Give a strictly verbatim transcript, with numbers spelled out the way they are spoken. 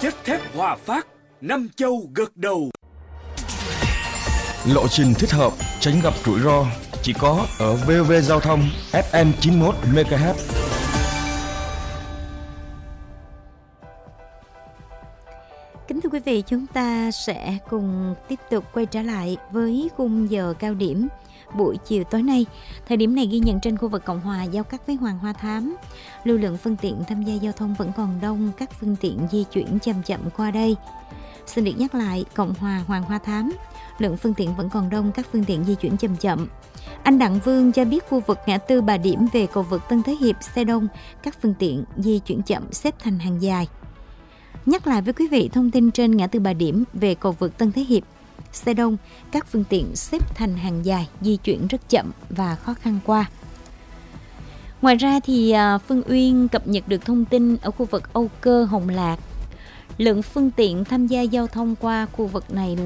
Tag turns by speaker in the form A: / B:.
A: Chất thép Hòa Phát, năm châu gật đầu.
B: Lộ trình thích hợp, tránh gặp rủi ro chỉ có ở vê o vê Giao thông ép em chín mươi mốt mê ga héc.
C: Kính thưa quý vị, chúng ta sẽ cùng tiếp tục quay trở lại với khung giờ cao điểm buổi chiều tối nay. Thời điểm này ghi nhận trên khu vực Cộng Hòa giao cắt với Hoàng Hoa Thám, lưu lượng phương tiện tham gia giao thông vẫn còn đông, các phương tiện di chuyển chậm chậm qua đây. Xin được nhắc lại, Cộng Hòa Hoàng Hoa Thám, lượng phương tiện vẫn còn đông, các phương tiện di chuyển chậm chậm. Anh Đặng Vương cho biết khu vực ngã tư Bà Điểm về cầu vượt Tân Thế Hiệp xe đông, các phương tiện di chuyển chậm xếp thành hàng dài. Nhắc lại với quý vị thông tin trên ngã tư Bà Điểm về cầu vượt Tân Thế Hiệp, xe đông, các phương tiện xếp thành hàng dài, di chuyển rất chậm và khó khăn qua. Ngoài ra thì Phương Uyên cập nhật được thông tin ở khu vực Âu Cơ, Hồng Lạc, lượng phương tiện tham gia giao thông qua khu vực này